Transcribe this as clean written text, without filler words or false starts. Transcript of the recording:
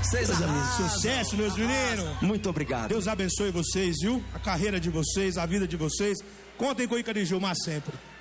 Vocês arrasam. Sucesso, meus meninos. Muito obrigado. Deus abençoe vocês, viu? A carreira de vocês, a vida de vocês. Contem com o Icari Gilmar sempre.